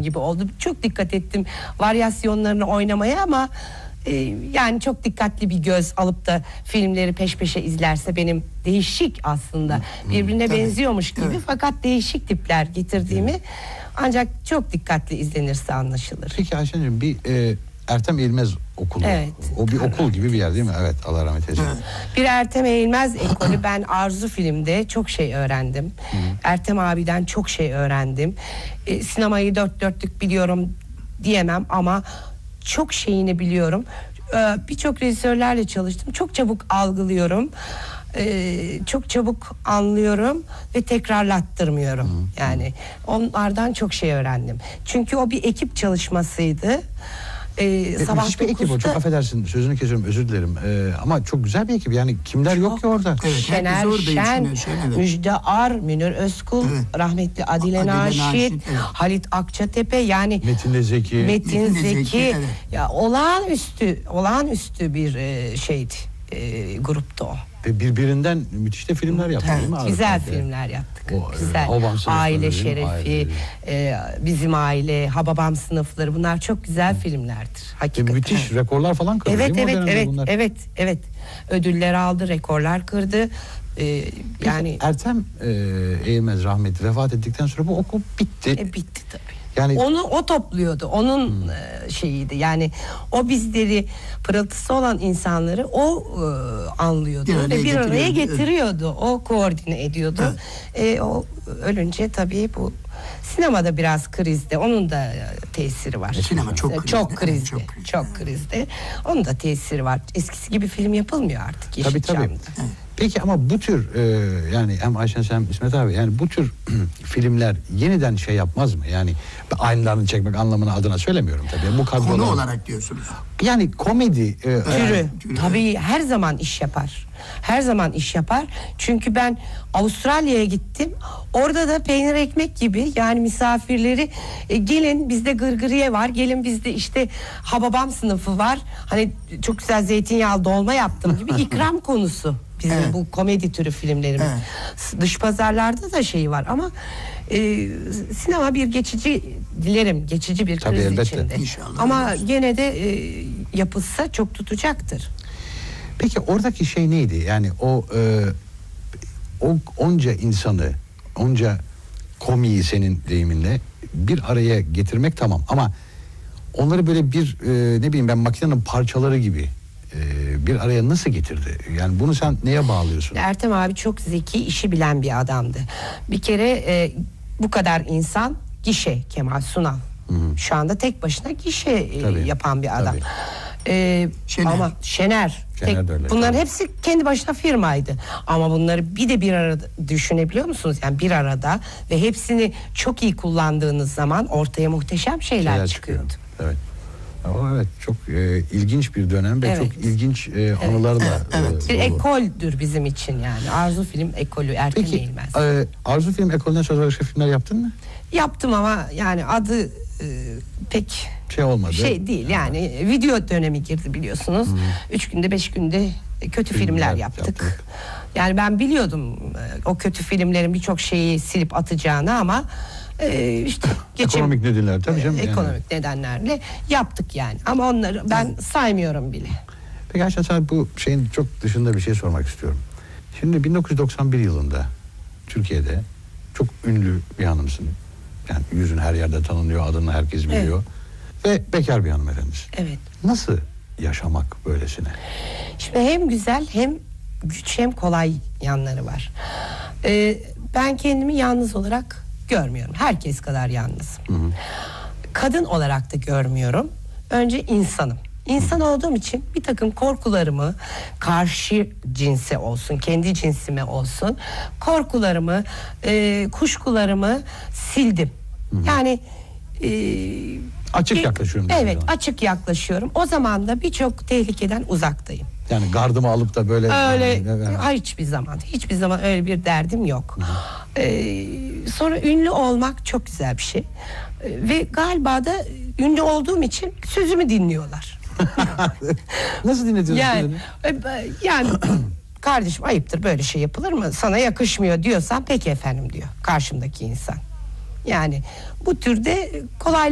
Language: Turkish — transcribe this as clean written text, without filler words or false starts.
yapmışım gibi oldu. Çok dikkat ettim varyasyonlarını oynamaya ama yani çok dikkatli bir göz alıp da filmleri peş peşe izlerse benim değişik aslında birbirine benziyormuş gibi fakat değişik tipler getirdiğimi ancak çok dikkatli izlenirse anlaşılır. Peki Ayşen'cim bir Ertem Eğilmez okulu. Evet. O bir okul gibi bir yer değil mi? Evet, Allah rahmet eylesin. Bir Ertem Eğilmez ekolü. Ben Arzu filmde çok şey öğrendim. Ertem abiden çok şey öğrendim. Sinemayı dört dörtlük biliyorum diyemem ama çok şeyini biliyorum. Birçok rejisörlerle çalıştım. Çok çabuk algılıyorum. Çok çabuk anlıyorum ve tekrarlattırmıyorum. Yani onlardan çok şey öğrendim. Çünkü o bir ekip çalışmasıydı. Sabah Müthiş bir ekip o. Çok affedersin, sözünü kesiyorum, özür dilerim. Ama çok güzel bir ekip. Yani kimler yok ki orada? Evet, Şener Şen, Müjde Ar, Münir Özkul, rahmetli Adile Naşit, Halit Akçatepe, yani Metin Zeki. Ya olağanüstü bir şeydi, gruptu o. Ve birbirinden müthiş de filmler yaptık değil mi? Güzel filmler yaptık. Güzel. Hababam Aile Şerefi, Bizim Aile, Hababam Sınıfları, bunlar çok güzel filmlerdir. Hakikaten. Müthiş rekorlar falan kırdı değil mi? Evet. Ödüller aldı, rekorlar kırdı. Yani Ertem Eğilmez rahmetli vefat ettikten sonra bu okul bitti. Bitti tabii. Yani o topluyordu. Onun şeyiydi. Yani o bizleri, pırıltısı olan insanları o anlıyordu ve bir araya getiriyordu. O koordine ediyordu. O ölünce tabii bu sinemada biraz krizde. Onun da tesiri var. Sinema çok krizde. Onun da tesiri var. Eskisi gibi film yapılmıyor artık. Tabii. Peki ama bu tür yani hem Ayşen hem İsmet abi, yani bu tür filmler yeniden şey yapmaz mı? Yani aynılarını çekmek anlamına adına söylemiyorum tabii. Bu konu olarak diyorsunuz. Yani komedi türü tabii her zaman iş yapar. Her zaman iş yapar. Çünkü ben Avustralya'ya gittim. Orada da peynir ekmek gibi, yani misafirleri gelin bizde gırgırıye var. Gelin bizde işte Hababam sınıfı var. Hani çok güzel zeytinyağlı dolma yaptım gibi ikram konusu. Bizim bu komedi türü filmlerimiz. Dış pazarlarda da şey var ama sinema bir geçici bir kriz içinde. İnşallah. Ama gene de yapılsa çok tutacaktır. Peki oradaki şey neydi? Yani o onca insanı, onca komiyi senin deyiminle bir araya getirmek tamam ama onları böyle bir ne bileyim ben makinenin parçaları gibi bir araya nasıl getirdi? Yani bunu sen neye bağlıyorsun? Ertem abi çok zeki, işi bilen bir adamdı. Bir kere bu kadar insan, gişe Kemal Sunal. Şu anda tek başına gişe yapan bir adam. Ama Şener bunların hepsi kendi başına firmaydı. Ama bunları bir arada düşünebiliyor musunuz? Yani bir arada ve hepsini çok iyi kullandığınız zaman ortaya muhteşem şeyler çıkıyordu. Evet. Evet, çok ilginç bir dönem ve çok ilginç anılarla bir ekoldür bizim için yani. Arzu Film ekolü Ertem Eğilmez. Peki Arzu Film ekolünden sonra başka filmler yaptın mı? Yaptım ama yani adı pek olmadı. Değil yani, video dönemi girdi biliyorsunuz. 3 günde 5 günde kötü filmler yaptık. Yani ben biliyordum o kötü filmlerin birçok şeyi silip atacağını ama işte ekonomik nedenler tabii canım. Ekonomik nedenlerle yaptık yani. Ama onları ben saymıyorum bile. Peki Ayşe, sana bu şeyin çok dışında bir şey sormak istiyorum. Şimdi 1991 yılında Türkiye'de çok ünlü bir hanımsın. Yani yüzün her yerde tanınıyor, adını herkes biliyor. Ve bekar bir hanımefendisin. Evet. Nasıl yaşamak böylesine? Şimdi hem güzel hem güç hem kolay yanları var. Ben kendimi yalnız olarak görmüyorum. Herkes kadar yalnızım. Kadın olarak da görmüyorum. Önce insanım. İnsan olduğum için bir takım korkularımı, karşı cinse olsun, kendi cinsime olsun, korkularımı, kuşkularımı sildim. Yani açık yaklaşıyorum. Evet, açık yaklaşıyorum. O zaman da birçok tehlikeden uzaktayım. Yani gardımı alıp da böyle... Hiçbir zaman öyle bir derdim yok. Sonra ünlü olmak çok güzel bir şey. Ve galiba da ünlü olduğum için sözümü dinliyorlar. Nasıl dinletiyorsun? Yani kardeşim ayıptır, böyle şey yapılır mı? Sana yakışmıyor diyorsan peki efendim diyor karşımdaki insan. Yani bu türde kolay